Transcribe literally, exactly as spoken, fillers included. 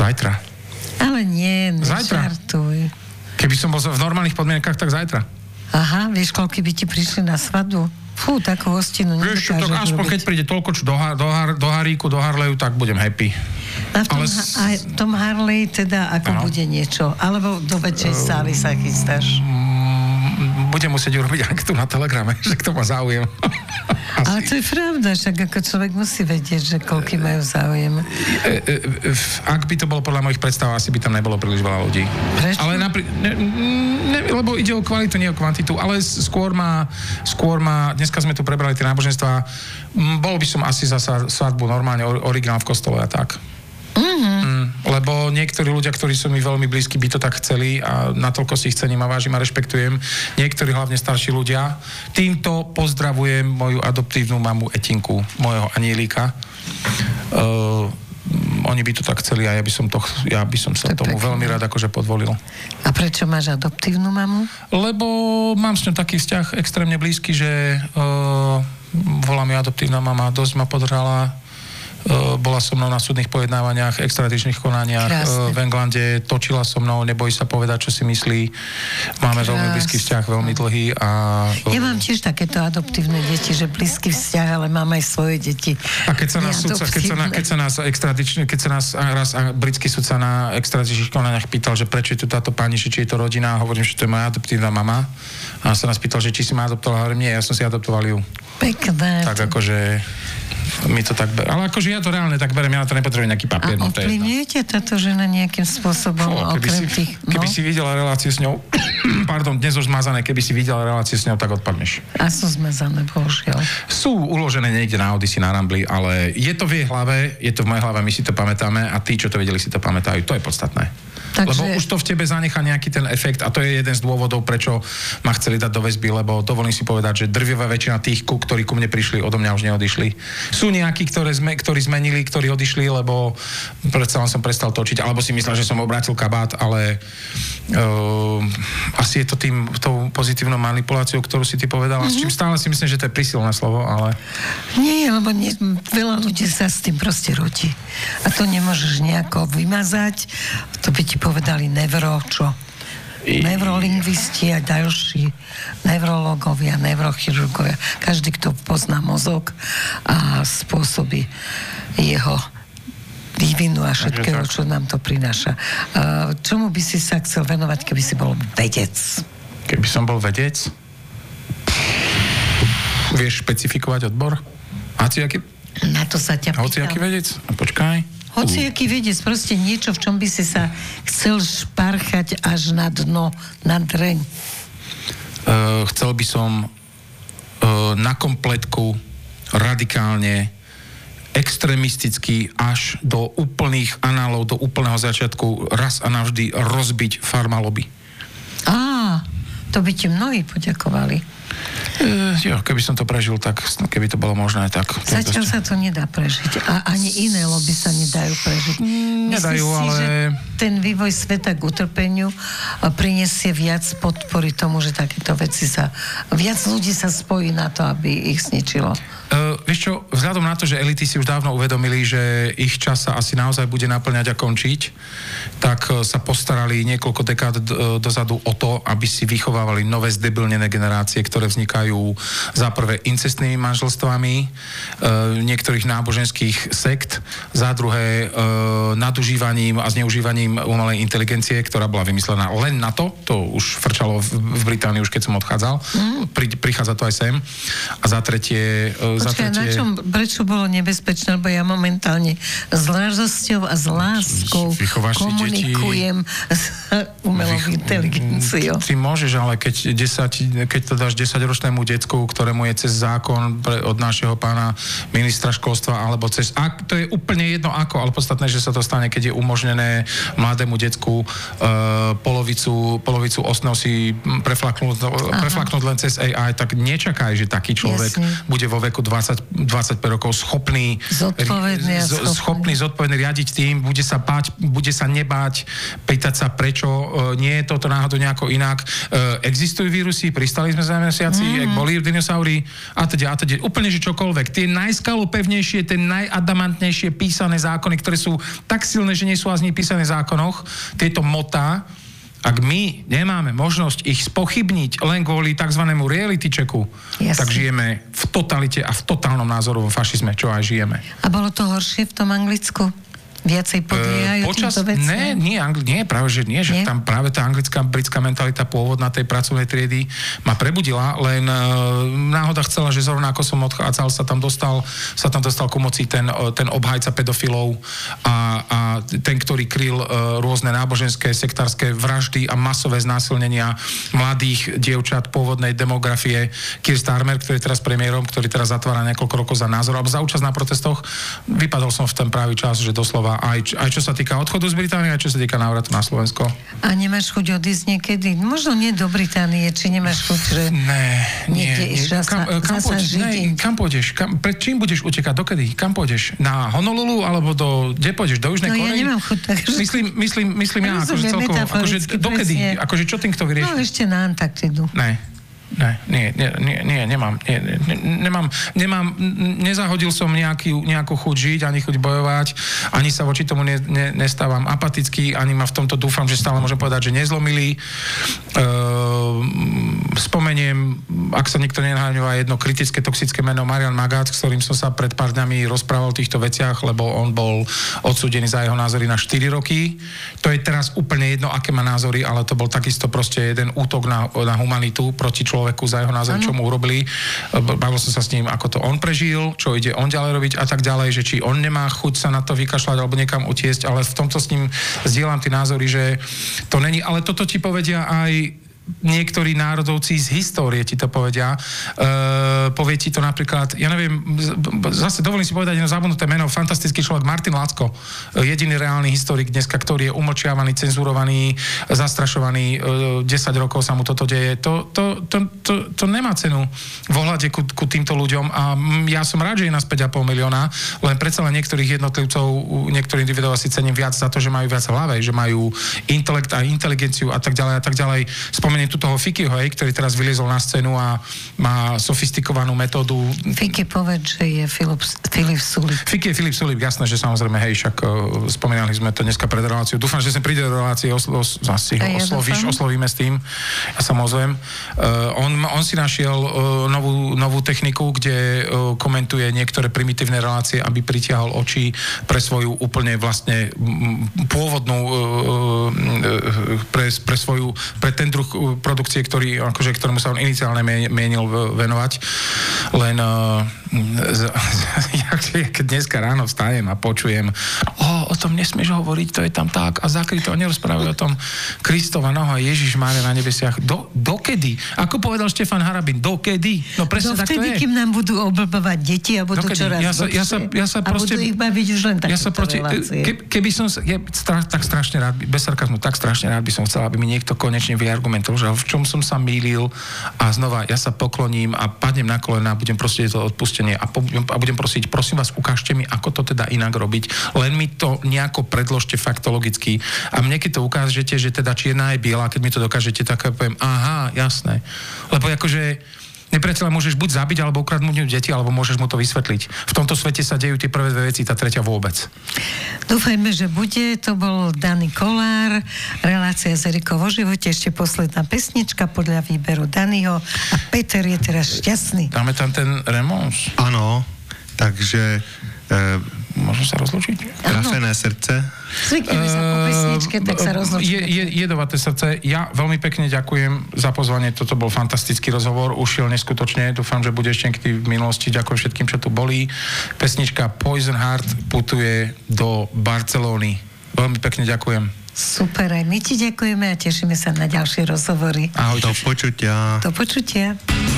Zajtra. Ale nie, Zajtra. nešartuj. Keby som bol v normálnych podmienkach, tak zajtra. Aha, vieš, koľko by ti prišli na svadbu? Fú, takú hostinu nedokážeš robiť. Vieš, tak aspoň keď príde toľko čo do, do, do Haríku, do Harleju, tak budem happy. A v tom, Ale... ha- aj v tom Harley teda ako ano. Bude niečo? Alebo do väčšej sály sa chystáš? Budem musieť urobiť aktu na Telegrame, že kto má záujem. Ale to je pravda, však ako človek musí vedieť, že koľký majú záujem. Ak by to bolo podľa mojich predstav, asi by tam nebolo príliš veľa ľudí. Prečo? Ale napri- ne, ne, lebo ide o kvalitu, nie o kvantitu, ale skôr má, skôr má, dneska sme tu prebrali tie náboženstvá, bol by som asi za svadbu normálne originál v kostole a tak. Mm-hmm. Mm, lebo niektorí ľudia, ktorí sú mi veľmi blízki, by to tak chceli a natoľko si ich cením a vážim a rešpektujem. Niektorí, hlavne starší ľudia. Týmto pozdravujem moju adoptívnu mamu Etinku, mojho anielíka. Uh, oni by to tak chceli a ja by som, to, ja by som sa to tomu pekne. Veľmi rád akože podvolil. A prečo máš adoptívnu mamu? Lebo mám s ňou taký vzťah extrémne blízky, že uh, volá mi adoptívna mama, dosť ma podržala. Bola so mnou na súdnych pojednávaniach, extradičných konaniach. Krásne. V Englande točila so mnou, nebojí sa povedať, čo si myslí. Máme Krásne. Veľmi blízky vzťah, veľmi dlhý. A... Ja mám tiež takéto adoptívne deti, že blízky vzťah, ale mám aj svoje deti. A keď sa nás, súdca, keď sa, keď sa nás extradičný, keď sa nás raz britský sudca na extradičných konaniach pýtal, že prečo je tu táto pani, či je to rodina, a hovorím, že to je moja adoptívna mama. A sa nás pýtal, že či si ma adoptovala, hovorím, nie, ja som si adoptoval ju. Pekné. Tak akože mi to tak ber. Ale akože ja to reálne tak berem, ja na to nepotrebujem nejaký papier. A ovplyvňujete táto žena nejakým spôsobom, Fú, okrem si, tých... No? Keby si videla reláciu s ňou, pardon, dnes už zmazané, keby si videla reláciu s ňou, tak odpadneš. A sú zmazané, bohužiaľ. Sú uložené niekde na Odyssey, na Rambli, ale je to v jej hlave, je to v mojej hlave, my si to pamätáme a tí, čo to videli, si to pamätajú. To je podstatné. Takže... Lebo už to v tebe zanechá nejaký ten efekt a to je jeden z dôvodov, prečo ma chceli dať do väzby, lebo dovolím si povedať, že drvivá väčšina tých, ku, ktorí ku mne prišli, odo mňa už neodišli. Sú nejakí, ktoré sme, ktorí zmenili, ktorí odišli, lebo predsa som prestal točiť, alebo si myslel, že som obrátil kabát, ale uh, asi je to tým, tou pozitívnou manipuláciou, ktorú si ty povedala, mm-hmm. s čím stále si myslím, že to je prísilné slovo, ale... Nie, lebo nie, veľa ľudí sa s tým proste rodí. A to nemôžeš nejako vymazať, to by ti povedali neuro, čo? Neurolingvisti a ďalší neurologovia, neurochirurgovia. Každý, kto pozná mozog a spôsoby jeho vývinu a všetkého, čo nám to prináša. Čomu by si sa chcel venovať, keby si bol vedec? Keby som bol vedec? Vieš špecifikovať odbor? Hociaký? Na to sa ťa pýtam. Hociaký vedec? Počkaj. Hociaký vedec, proste niečo, v čom by si sa chcel šparchať až na dno, na dreň. Uh, chcel by som uh, na kompletku radikálne extrémisticky až do úplných análov, do úplného začiatku raz a navždy rozbiť farmalobby. Á, to by ti mnohí poďakovali. Uh, jo, keby som to prežil, tak keby to bolo možné, tak... Zatiaľ sa to nedá prežiť. A ani iné lobby sa nedajú prežiť. Nedajú, Myslíš si, ale... že ten vývoj sveta k utrpeniu prinesie viac podpory tomu, že takéto veci sa... Viac ľudí sa spojí na to, aby ich zničilo? Uh, vieš čo, vzhľadom na to, že elity si už dávno uvedomili, že ich čas sa asi naozaj bude naplňať a končiť, tak uh, sa postarali niekoľko dekád uh, dozadu o to, aby si vychovávali nové zdebilnené generácie, ktoré vznikajú za prvé incestnými manželstvami uh, niektorých náboženských sekt, za druhé uh, nadužívaním a zneužívaním umelej inteligencie, ktorá bola vymyslená len na to, to už frčalo v, v Británii už keď som odchádzal, mm. Pri, prichádza to aj sem. A za tretie... Uh, Počkaj, na čom, prečo bolo nebezpečné, lebo ja momentálne s radosťou a s láskou komunikujem s umelou Vych, inteligenciou. Ty môžeš, ale keď, desať, keď to dáš desaťročnému decku, ktorému je cez zákon pre, od našeho pána ministra školstva, alebo cez... A, to je úplne jedno ako, ale podstatné, že sa to stane, keď je umožnené mladému decku uh, polovicu, polovicu osnov si preflaknúť, preflaknúť len cez á í, tak nečakaj, že taký človek Jasne. bude vo veku dvadsať dvadsaťpäť rokov schopný zodpovedný, z, schopný. schopný zodpovedný riadiť tým, bude sa báť, bude sa nebáť, pýtať sa prečo, uh, nie je toto náhodou nejako inak. Uh, existujú vírusy, pristali sme za mesiaci, mm-hmm. ak boli dinosaury a teda, a teda, úplne, že čokoľvek. Tie najskalopevnejšie, tie najadamantnejšie písané zákony, ktoré sú tak silné, že nie sú ani písané v zákonoch, tieto motá, ak my nemáme možnosť ich spochybniť len kvôli takzvanému reality checku, Jasne. tak žijeme v totalite a v totálnom názorovom fašizme, čo aj žijeme. A bolo to horšie v tom Anglicku? Viacej podliehajú Počas, týmto veciam? Ne, nie, angli, nie, práve že nie, že nie? Tam práve tá anglická, britská mentalita pôvodná tej pracovnej triedy ma prebudila, len uh, náhoda chcela, že zrovna ako som odchádzal, sa tam dostal, sa tam dostal ku moci ten, uh, ten obhajca pedofilov a, a ten, ktorý kryl uh, rôzne náboženské, sektárske vraždy a masové znásilnenia mladých dievčat pôvodnej demografie. Keir Starmer, ktorý je teraz premiérom, ktorý teraz zatvára niekoľko rokov za názor, alebo za účasť na protestoch, vypadol som v ten pravý čas, že doslova Aj, aj čo sa týka odchodu z Británie, aj čo sa týka návratu na Slovensko. A nemáš chuť odísť niekedy? Možno nie do Británie, či nemáš chuť, že... Ne, nie. nie. Kam, kam, pôjdeš, ne, kam pôjdeš? Kam, pred čím budeš utekať? Dokedy? Kam pôjdeš? Na Honolulu? Alebo do... Kde pôjdeš? Do Južnej no, Korei? No ja nemám chuť, takže... Myslím, myslím, myslím ja, akože celkovo... Akože dokedy? Akože čo tým kto vyrieši? No ešte na Antarktidu. Ne. Ne, nie, nie, nie, nie, nemám, nie, ne, nemám, nemám, nezahodil som nejaký, nejakú chuť žiť, ani chuť bojovať, ani sa voči tomu ne, ne, nestávam apatický, ani ma v tomto dúfam, že stále môžem povedať, že nezlomili. Ehm, spomeniem, ak sa niekto nenahľadňová, jedno kritické, toxické meno Marian Magác, s ktorým som sa pred pár dňami rozprával o týchto veciach, lebo on bol odsúdený za jeho názory na štyri roky. To je teraz úplne jedno, aké má názory, ale to bol takisto proste jeden útok na, na humanitu proti človeku veku za jeho názor, čo mu urobili. Bavil som sa s ním, ako to on prežil, čo ide on ďalej robiť a tak ďalej, že či on nemá chuť sa na to vykašľať alebo niekam utiesť, ale v tomto s ním zdieľam tie názory, že to není, ale toto ti povedia aj niektorí národovci z histórie ti to povedia. E, povie ti to napríklad, ja neviem, zase dovolím si povedať jedno zabudnuté meno, fantastický človek Martin Lacko, jediný reálny historik dneska, ktorý je umlčiavaný, cenzurovaný, zastrašovaný, e, desať rokov sa mu toto deje. To, to, to, to, to nemá cenu v ohľade ku, ku týmto ľuďom a ja som rád, že je nás päť a pol milióna, len predsa len niektorých jednotlivcov, niektorých individuov si cením viac za to, že majú viac v hlave, že majú intelekt a inteligenciu a tak ďalej a tak ďalej. Spomeniem tu toho Fikyho, hej, ktorý teraz vyliezol na scénu a má sofistikovanú metódu. Fiky povedz, že je Filip, Filip Sulík. Fiky je Filip Sulík, jasné, že samozrejme, hej, však uh, spomínali sme to dneska pred reláciou. Dúfam, že sem príde do relácie, oslo, os, asi ho ja oslovíš, oslovíme s tým. Ja sa mu ozvem. Uh, on, on si našiel uh, novú, novú techniku, kde uh, komentuje niektoré primitívne relácie, aby pritiahol oči pre svoju úplne vlastne m, pôvodnú uh, uh, pre, pre svoju, pre ten druh produkcie, ktorý, akože, ktorému sa on iniciálne mienil venovať. Len uh, z, ja keď dneska ráno vstajem a počujem o, o tom nesmieš hovoriť, to je tam tak a zakryto a nerozprávaj o tom Kristova noha, Ježiš Mária na nebesiach. Do, dokedy? Ako povedal Štefan Harabin, dokedy? No presne tak to je. Dokedy, kým nám budú obľbovať deti a budú dokedy? Čoraz ja sa, ja sa, ja sa a proste, budú ich baviť už len takéto ja proti, ke, Keby som, ja stra, tak strašne rád, bez sarkazmu, tak strašne rád by som chcel, aby mi niekto konečne vyargumentoval, že v čom som sa mýlil a znova ja sa pokloním a padnem na kolená a budem prosiť to odpustenie a, po, a budem prosiť, prosím vás, ukážte mi, ako to teda inak robiť. Len mi to nejako predložte faktologicky. A mne keď to ukážete, že teda čierna je biela, keď mi to dokážete, tak ja poviem, aha, jasné. Lebo akože nepriateľa môžeš buď zabiť, alebo ukradnúť deti, alebo môžeš mu to vysvetliť. V tomto svete sa dejú tie prvé dve veci, tá tretia vôbec. Dúfajme, že bude. To bol Dani Kolár, relácia z Erikou vo živote, ešte posledná pesnička podľa výberu Daniho a Peter je teraz šťastný. Dáme tam ten remons. Áno, takže e, môžem sa rozlúčiť? Trafené srdce. Zvykneme sa po pesničke, tak sa rozlúčime. Je, je, jedovaté srdce. Ja veľmi pekne ďakujem za pozvanie. Toto bol fantastický rozhovor. Ušiel neskutočne. Dúfam, že bude ešte niekedy v minulosti. Ďakujem všetkým, čo tu boli. Pesnička Poison Heart putuje do Barcelóny. Veľmi pekne ďakujem. Super, aj my ti ďakujeme a tešíme sa na ďalšie rozhovory. Ahojte. Do počutia. Do počutia.